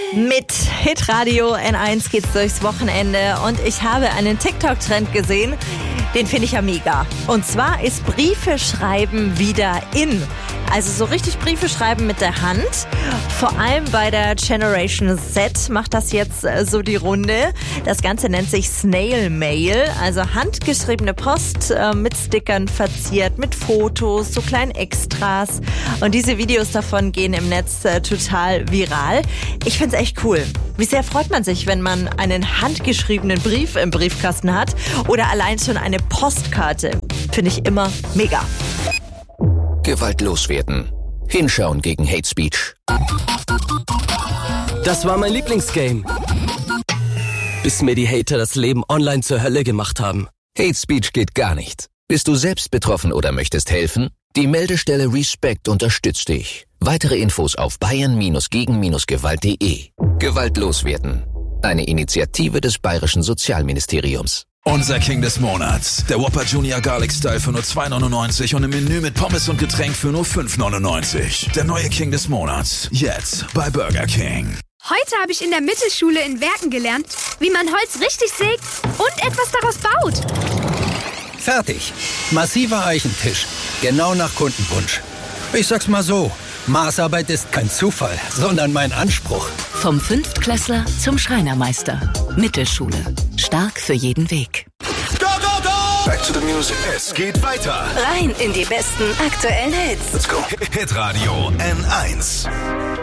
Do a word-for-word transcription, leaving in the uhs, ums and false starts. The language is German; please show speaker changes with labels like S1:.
S1: Mit Hitradio N eins geht's durchs Wochenende und ich habe einen TikTok-Trend gesehen, den finde ich ja mega. Und zwar ist Briefe schreiben wieder in. Also so richtig Briefe schreiben mit der Hand. Vor allem bei der Generation Z macht das jetzt so die Runde. Das Ganze nennt sich Snail Mail, also handgeschriebene Post äh, mit Stickern verziert, mit Fotos, so kleinen Extras. Und diese Videos davon gehen im Netz äh, total viral. Ich find's echt cool. Wie sehr freut man sich, wenn man einen handgeschriebenen Brief im Briefkasten hat oder allein schon eine Postkarte. Finde ich immer mega.
S2: Gewalt loswerden. Hinschauen gegen Hate Speech.
S3: Das war mein Lieblingsgame. Bis mir die Hater das Leben online zur Hölle gemacht haben.
S2: Hate Speech geht gar nicht. Bist du selbst betroffen oder möchtest helfen? Die Meldestelle Respect unterstützt dich. Weitere Infos auf bayern gegen gewalt punkt de. Gewalt loswerden. Eine Initiative des Bayerischen Sozialministeriums.
S4: Unser King des Monats. Der Whopper Junior Garlic Style für nur zwei neunundneunzig und im Menü mit Pommes und Getränk für nur fünf neunundneunzig. Der neue King des Monats. Jetzt bei Burger King.
S5: Heute habe ich in der Mittelschule in Werken gelernt, wie man Holz richtig sägt und etwas daraus baut.
S6: Fertig. Massiver Eichentisch. Genau nach Kundenwunsch. Ich sag's mal so. Maßarbeit ist kein Zufall, sondern mein Anspruch.
S7: Vom Fünftklässler zum Schreinermeister. Mittelschule. Stark für jeden Weg.
S4: Go, go, go! Back to the music. Es geht weiter.
S7: Rein in die besten aktuellen Hits.
S4: Let's go. Hitradio N eins.